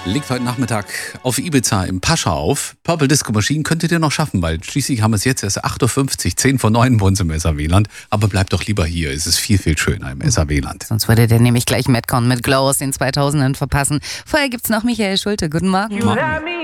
Legt heute Nachmittag auf Ibiza im Pascha auf. Purple Disco Machine könntet ihr noch schaffen, weil schließlich haben wir es jetzt erst 8.50 Uhr, 10 vor 9 bei uns im SAW-Land. Aber bleibt doch lieber hier, es ist viel, viel schöner im SAW-Land. Sonst würde der nämlich gleich Madcon mit Glow aus den 2000ern verpassen. Vorher gibt's noch Michael Schulte. Guten Morgen. Morgen.